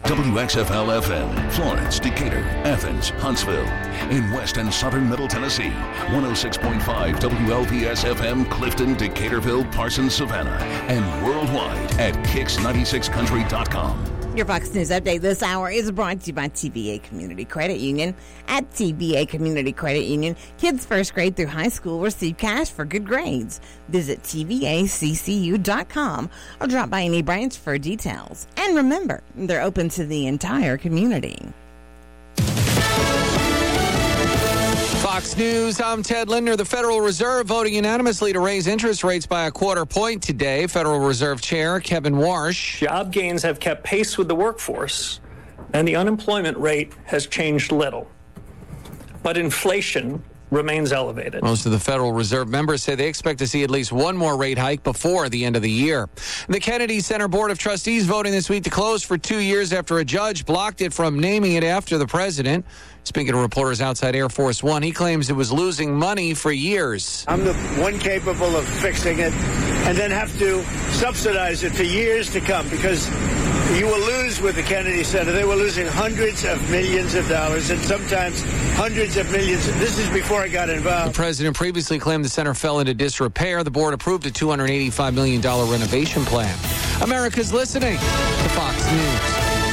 WXFL-FM, Florence, Decatur, Athens, Huntsville. In West and Southern Middle Tennessee, 106.5 WLPS-FM, Clifton, Decaturville, Parsons, Savannah. And worldwide at Kicks96country.com. Your Fox News update this hour is brought to you by TVA Community Credit Union. At TVA Community Credit Union, kids first grade through high school receive cash for good grades. Visit TVACCU.com or drop by any branch for details. And remember, they're open to the entire community. Fox News, I'm Ted Lindner. The Federal Reserve voting unanimously to raise interest rates by a quarter point today. Federal Reserve Chair Kevin Warsh. Job gains have kept pace with the workforce, and the unemployment rate has changed little. But inflation remains elevated. Most of the Federal Reserve members say they expect to see at least one more rate hike before the end of the year. The Kennedy Center Board of Trustees voting this week to close for 2 years after a judge blocked it from naming it after the president. Speaking to reporters outside Air Force One, he claims it was losing money for years. I'm the one capable of fixing it and then have to subsidize it for years to come because you will lose with the Kennedy Center. They were losing hundreds of millions of dollars and sometimes hundreds of millions. This is before I got involved. The president previously claimed the center fell into disrepair. The board approved a $285 million renovation plan. America's listening to Fox News.